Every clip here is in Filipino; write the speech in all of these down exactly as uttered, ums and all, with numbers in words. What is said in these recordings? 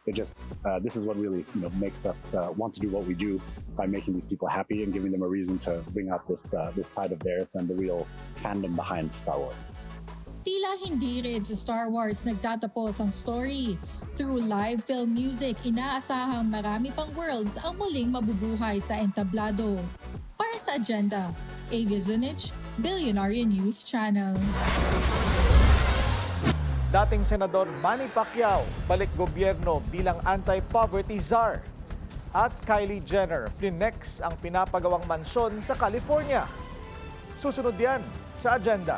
it just uh, this is what really you know makes us uh, want to do what we do by making these people happy and giving them a reason to bring out this uh, this side of theirs and the real fandom behind Star Wars. Tila hindi rin sa Star Wars nagtatapos ang story. Through live film music, inaasahang marami pang worlds ang muling mabubuhay sa entablado. Para sa Agenda, Avia Zunich, Billionaire News Channel. Dating Senador Manny Pacquiao, balik gobyerno bilang anti-poverty czar. At Kylie Jenner, flinex ang pinapagawang mansyon sa California. Susunod yan sa Agenda.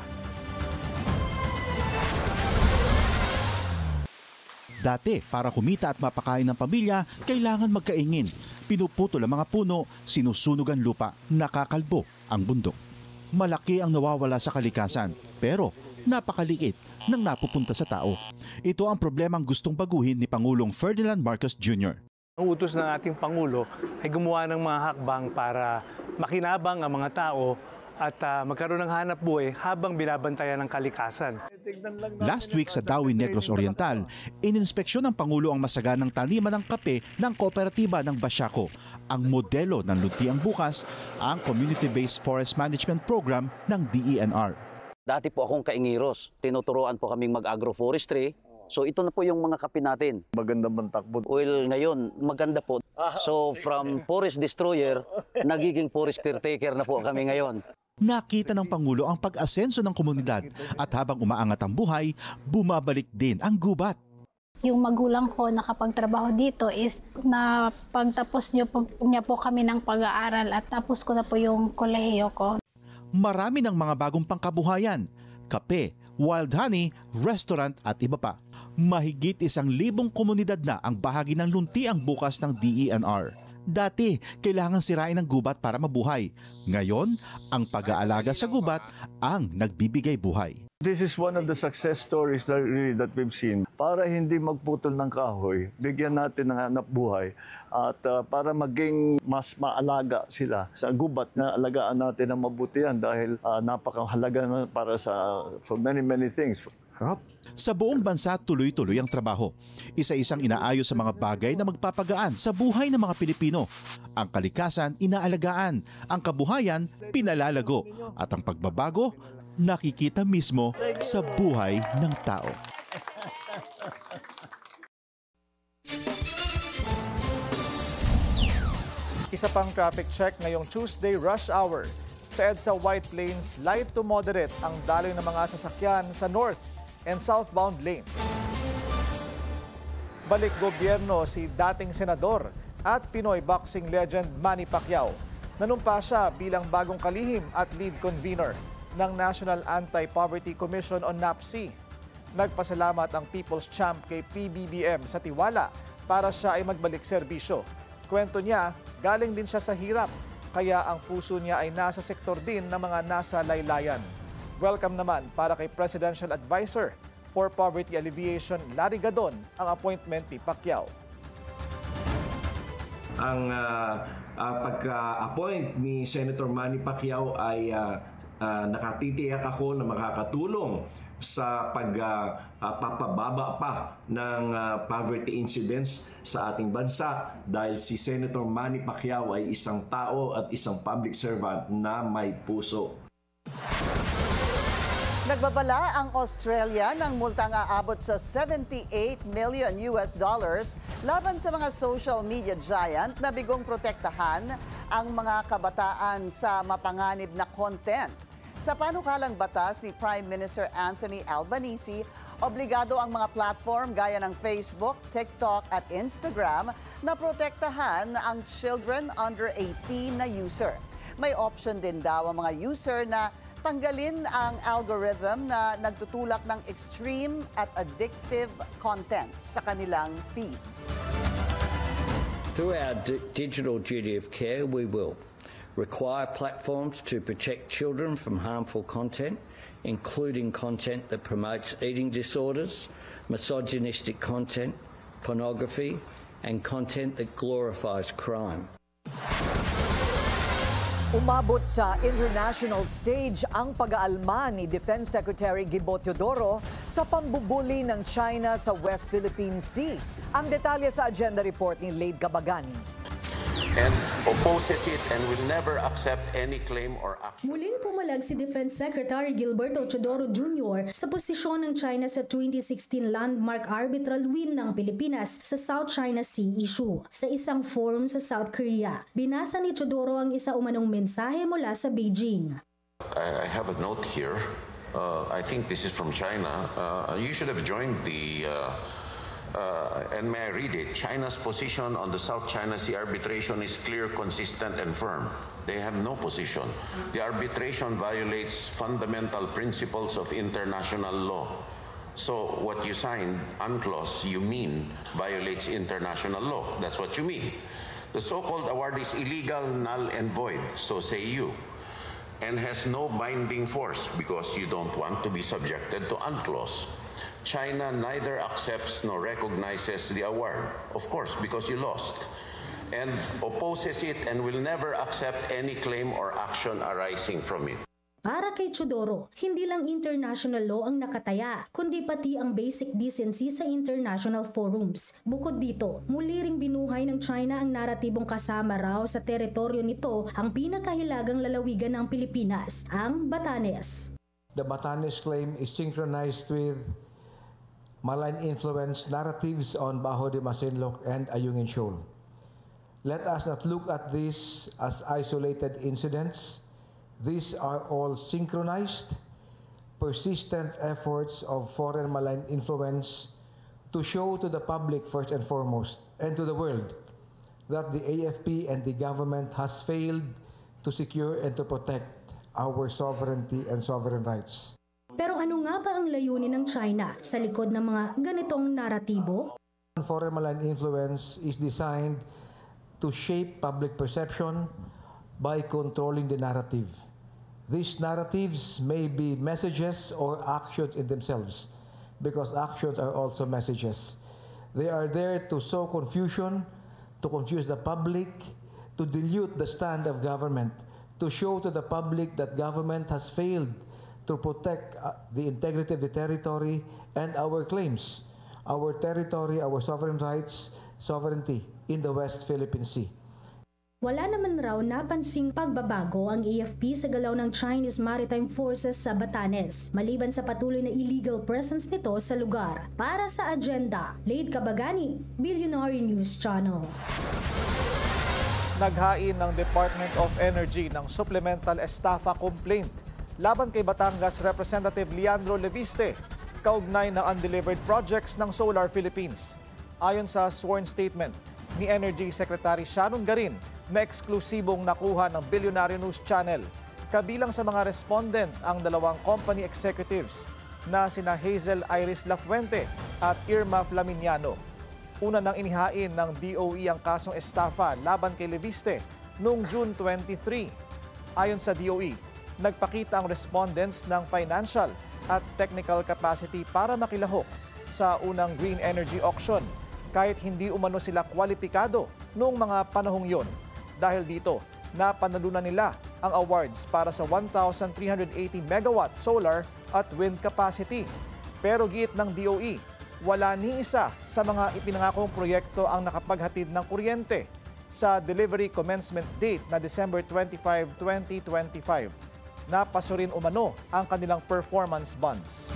Dati, para kumita at mapakain ng pamilya, kailangan magkaingin. Pinuputol ang mga puno, sinusunog ang lupa, nakakalbo ang bundok. Malaki ang nawawala sa kalikasan, pero napakaliit nang napupunta sa tao. Ito ang problemang gustong baguhin ni Pangulong Ferdinand Marcos Junior Ang utos ng ating Pangulo ay gumawa ng mga hakbang para makinabang ang mga tao at uh, magkaroon ng hanap buhay habang binabantayan ng kalikasan. Last week sa Dawin Negros Oriental, ininspeksyon ng Pangulo ang masaganang taniman ng kape ng kooperatiba ng Basiaco. Ang modelo ng Luntiang Bukas, ang Community-Based Forest Management Program ng D E N R. Dati po akong kaingiros, tinuturoan po kaming mag-agroforestry. So ito na po yung mga kape natin. Maganda bang takbo? Well, ngayon, maganda po. So from forest destroyer, nagiging forest caretaker na po kami ngayon. Nakita ng Pangulo ang pag-asenso ng komunidad at habang umaangat ang buhay, bumabalik din ang gubat. Yung magulang ko nakapagtrabaho dito is na pagtapos niyo po, niya po kami ng pag-aaral at tapos ko na po yung kolehiyo ko. Marami ng mga bagong pangkabuhayan, kape, wild honey, restaurant at iba pa. Mahigit isang libong komunidad na ang bahagi ng Luntiang Bukas ng D E N R. Dati, kailangan sirain ang gubat para mabuhay. Ngayon, ang pag-aalaga sa gubat ang nagbibigay buhay. This is one of the success stories that, really, that we've seen. Para hindi magputol ng kahoy, bigyan natin ng hanap buhay at uh, para maging mas maalaga sila sa gubat na alagaan natin ng mabuti yan dahil uh, napakahalaga na para sa for many many things. Huh? Sa buong bansa, tuloy-tuloy ang trabaho. Isa-isang inaayos sa mga bagay na magpapagaan sa buhay ng mga Pilipino. Ang kalikasan, inaalagaan. Ang kabuhayan, pinalalago. At ang pagbabago, nakikita mismo sa buhay ng tao. Isa pang traffic check ngayong Tuesday rush hour. Sa EDSA White Plains, light to moderate ang daloy ng mga sasakyan sa north and southbound lanes. Balik gobyerno si dating senador at Pinoy boxing legend Manny Pacquiao. Nanumpa siya bilang bagong kalihim at lead convener ng National Anti-Poverty Commission o N A P C. Nagpasalamat ang People's Champ kay P B B M sa tiwala para siya ay magbalik serbisyo. Kwento niya, galing din siya sa hirap, kaya ang puso niya ay nasa sektor din ng mga nasa laylayan. Welcome naman para kay Presidential Advisor for Poverty Alleviation Larry Gadon ang appointment ni Pacquiao. Ang uh, uh, pagka-appoint ni Senator Manny Pacquiao ay uh, uh, nakatitiyak ako na makakatulong sa pagpapababa uh, uh, pa ng uh, poverty incidence sa ating bansa dahil si Senator Manny Pacquiao ay isang tao at isang public servant na may puso. Nagbabala ang Australia ng multang aabot sa seventy-eight million U S dollars laban sa mga social media giant na bigong protektahan ang mga kabataan sa mapanganib na content. Sa panukalang batas ni Prime Minister Anthony Albanese, obligado ang mga platform gaya ng Facebook, TikTok at Instagram na protektahan ang children under eighteen na user. May option din daw ang mga user na tanggalin ang algorithm na nagtutulak ng extreme at addictive content sa kanilang feeds. Through our d- digital duty of care, we will require platforms to protect children from harmful content, including content that promotes eating disorders, misogynistic content, pornography, and content that glorifies crime. Umabot sa international stage ang pag-aalma ni Defense Secretary Gibo Teodoro sa pambubuli ng China sa West Philippine Sea. Ang detalye sa agenda report ni Lade Cabagani. And opposes it and will never accept any claim or action. Muling pumalag si Defense Secretary Gilberto Teodoro Junior sa posisyon ng China sa twenty sixteen landmark arbitral win ng Pilipinas sa South China Sea issue. Sa isang forum sa South Korea, binasa ni Teodoro ang isa umanong mensahe mula sa Beijing. I have a note here. Uh, I think this is from China. Uh, you should have joined the... Uh, Uh, and may I read it? China's position on the South China Sea arbitration is clear, consistent, and firm. They have no position. The arbitration violates fundamental principles of international law. So what you signed, UNCLOS, you mean violates international law. That's what you mean. The so-called award is illegal, null, and void, so say you, and has no binding force because you don't want to be subjected to UNCLOS. China neither accepts nor recognizes the award, of course, because you lost, and opposes it and will never accept any claim or action arising from it. Para kay Teodoro, hindi lang international law ang nakataya, kundi pati ang basic decency sa international forums. Bukod dito, muli ring binuhay ng China ang naratibong kasama raw sa teritoryo nito ang pinakahilagang lalawigan ng Pilipinas, ang Batanes. The Batanes claim is synchronized with malign influence narratives on Bajo de Masinloc and Ayungin Shoal. Let us not look at these as isolated incidents. These are all synchronized, persistent efforts of foreign malign influence to show to the public first and foremost, and to the world, that the A F P and the government has failed to secure and to protect our sovereignty and sovereign rights. Pero ano nga ba ang layunin ng China sa likod ng mga ganitong naratibo? Foreign malign influence is designed to shape public perception by controlling the narrative. These narratives may be messages or actions in themselves, because actions are also messages. They are there to sow confusion, to confuse the public, to dilute the stand of government, to show to the public that government has failed to protect uh, the integrity of the territory and our claims, our territory, our sovereign rights, sovereignty in the West Philippine Sea. Wala naman raw napansing pagbabago ang A F P sa galaw ng Chinese Maritime Forces sa Batanes, maliban sa patuloy na illegal presence nito sa lugar. Para sa agenda, Lade Cabagani, Billionaire News Channel. Naghain ng Department of Energy ng supplemental estafa complaint laban kay Batangas Representative Leandro Leviste, kaugnay ng undelivered projects ng Solar Philippines. Ayon sa sworn statement ni Energy Secretary Sharon Garin, na eksklusibong nakuha ng Billionaire News Channel. Kabilang sa mga respondent ang dalawang company executives na sina Hazel Iris Lafuente at Irma Flaminiano. Una nang inihain ng D O E ang kasong estafa laban kay Leviste noong June twenty-three. Ayon sa D O E, nagpakita ang respondents ng financial at technical capacity para makilahok sa unang green energy auction kahit hindi umano sila kwalipikado noong mga panahong yon. Dahil dito, napanalunan nila ang awards para sa one thousand three hundred eighty megawatt solar at wind capacity. Pero giit ng D O E, wala ni isa sa mga ipinangakong proyekto ang nakapaghatid ng kuryente sa delivery commencement date na December twenty-fifth, twenty twenty-five. Napaso rin umano ang kanilang performance bonds.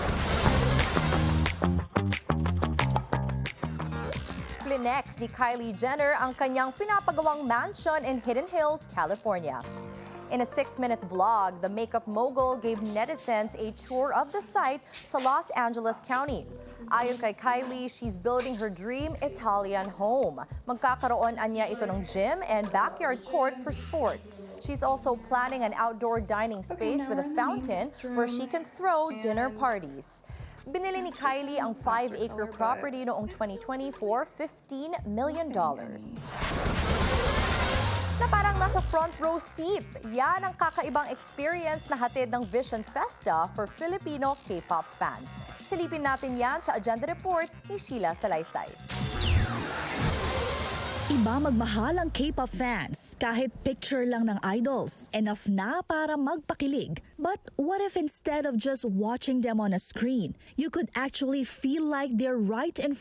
Flinex ni Kylie Jenner ang kanyang pinapagawang mansion in Hidden Hills, California. In a six-minute vlog, the makeup mogul gave netizens a tour of the site sa Los Angeles County. Ayon kay Kylie, she's building her dream Italian home. Magkakaroon anya ito ng gym and backyard court for sports. She's also planning an outdoor dining space with a fountain where she can throw dinner parties. Binili ni Kylie ang five-acre property noong twenty twenty for fifteen million dollars. Na parang nasa front row seat. Yan ang kakaibang experience na hatid ng Vision Festa for Filipino K-pop fans. Silipin natin yan sa Agenda Report ni Sheila Salaysay. Iba magmahal ang K-pop fans. Kahit picture lang ng idols, enough na para magpakilig. But what if instead of just watching them on a screen, you could actually feel like they're right in